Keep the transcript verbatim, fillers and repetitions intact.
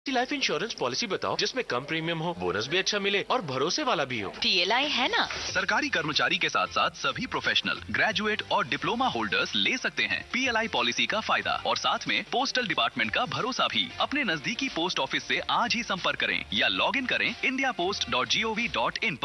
Life insurance policy बताओ जिसमें कम premium हो, बोनस भी अच्छा मिले और भरोसे वाला भी हो। पीएलआई है ना। सरकारी कर्मचारी के साथ साथ सभी प्रोफेशनल, ग्रेजुएट और डिप्लोमा होल्डर्स ले सकते हैं पीएलआई पॉलिसी का फायदा और साथ में पोस्टल डिपार्टमेंट का भरोसा भी। अपने नजदीकी पोस्ट ऑफिस से आज ही संपर्क करें या लॉग इन करें India post dot G O V dot in.